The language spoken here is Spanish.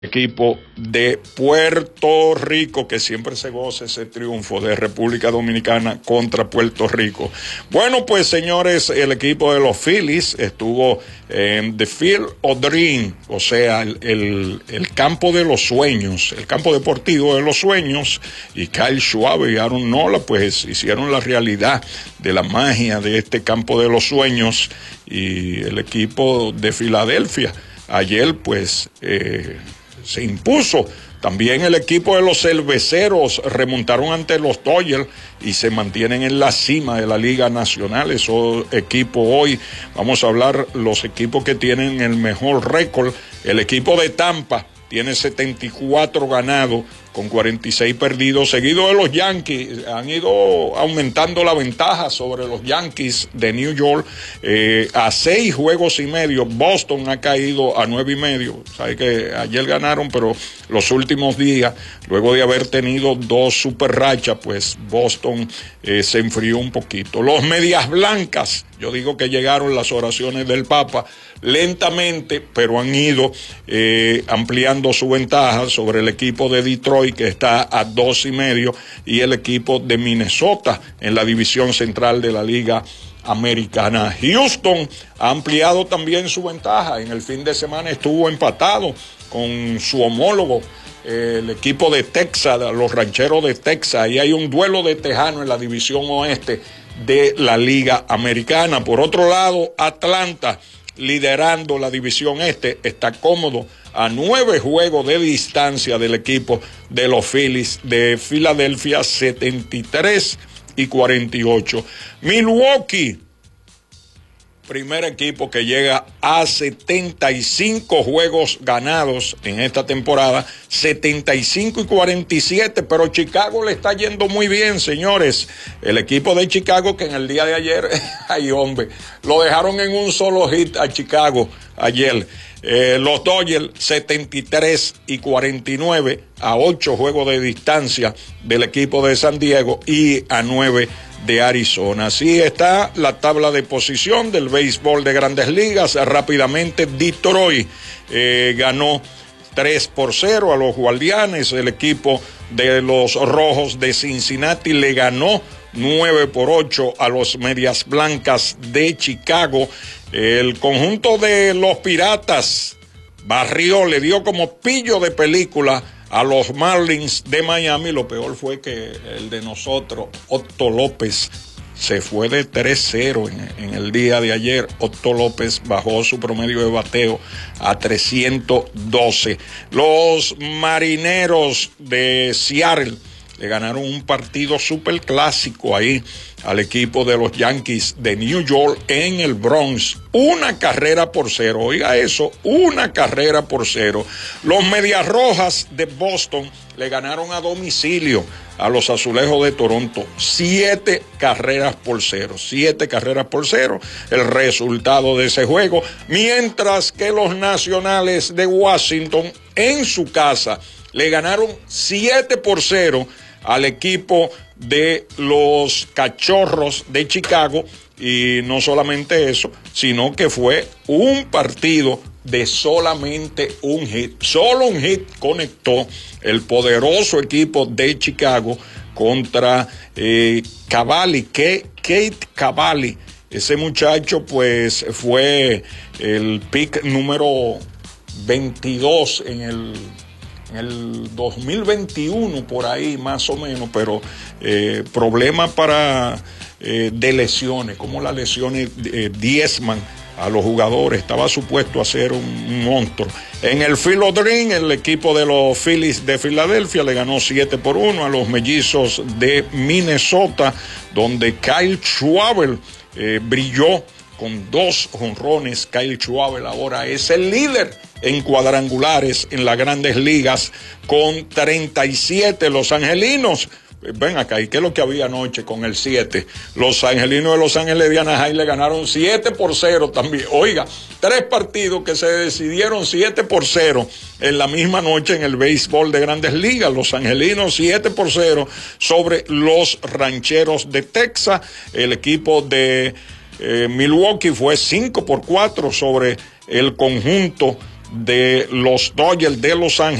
Equipo de Puerto Rico, que siempre se goza ese triunfo de República Dominicana contra Puerto Rico. Bueno, pues señores, el equipo de los Phillies estuvo en The Field of Dreams, o sea, el campo de los sueños, el campo deportivo de los sueños, y Kyle Schwarber y Aaron Nola pues hicieron la realidad de la magia de este campo de los sueños, y el equipo de Filadelfia ayer pues se impuso. También el equipo de los Cerveceros remontaron ante los Dodgers y se mantienen en la cima de la Liga Nacional. Esos equipos hoy, vamos a hablar los equipos que tienen el mejor récord. El equipo de Tampa tiene 74 ganados con 46 perdidos, seguido de los Yankees. Han ido aumentando la ventaja sobre los Yankees de New York a 6 juegos y medio. Boston ha caído a 9.5. Sabe que ayer ganaron, pero los últimos días, luego de haber tenido 2 super rachas, pues Boston se enfrió un poquito. Los Medias Blancas, yo digo que llegaron las oraciones del Papa lentamente, pero han ido ampliando su ventaja sobre el equipo de Detroit, que está a 2.5, y el equipo de Minnesota en la división central de la Liga Americana. Houston ha ampliado también su ventaja. En el fin de semana estuvo empatado con su homólogo, el equipo de Texas, los Rancheros de Texas, y hay un duelo de tejanos en la división oeste de la Liga Americana. Por otro lado, Atlanta, liderando la división este, está cómodo a 9 juegos de distancia del equipo de los Phillies de Filadelfia, 73-48. Milwaukee, primer equipo que llega a 75 juegos ganados en esta temporada, 75-47, pero Chicago le está yendo muy bien, señores. El equipo de Chicago, que en el día de ayer, ay hombre, lo dejaron en un solo hit a Chicago ayer. Los Dodgers 73-49 a 8 juegos de distancia del equipo de San Diego y a 9 de Arizona. Así está la tabla de posición del béisbol de Grandes Ligas. Rápidamente, Detroit ganó 3-0 a los Guardianes. El equipo de los Rojos de Cincinnati le ganó 9-8 a los Medias Blancas de Chicago. El conjunto de los Piratas barrió, le dio como pillo de película a los Marlins de Miami. Lo peor fue que el de nosotros, Otto López, se fue de 3-0 en el día de ayer. Otto López bajó su promedio de bateo a 312. Los Marineros de Seattle le ganaron un partido súper clásico ahí al equipo de los Yankees de New York en el Bronx. 1-0. Oiga eso, 1-0. Los Medias Rojas de Boston le ganaron a domicilio a los Azulejos de Toronto 7-0. 7-0 el resultado de ese juego. Mientras que los Nacionales de Washington en su casa le ganaron 7-0 al equipo de los Cachorros de Chicago. Y no solamente eso, sino que fue un partido de solamente un hit. Solo un hit conectó el poderoso equipo de Chicago contra Cavalli, Kate Cavalli. Ese muchacho pues fue el pick número 22 en el 2021, por ahí más o menos, pero problema de lesiones, como las lesiones diezman a los jugadores. Estaba supuesto a ser un monstruo. En el Field of Dreams, el equipo de los Phillies de Filadelfia le ganó 7-1 a los Mellizos de Minnesota, donde Kyle Schwarber brilló con 2 jonrones. Kyle Schwarber ahora es el líder en cuadrangulares en las Grandes Ligas con 37. Los Angelinos, ven acá, ¿y qué es lo que había anoche con el 7? Los Angelinos de Los Ángeles de Anaheim le ganaron 7-0 también. Oiga, 3 partidos que se decidieron 7-0 en la misma noche en el béisbol de Grandes Ligas. Los Angelinos 7-0 sobre los Rancheros de Texas. El equipo de Milwaukee fue 5-4 sobre el conjunto de los Dodgers de Los Ángeles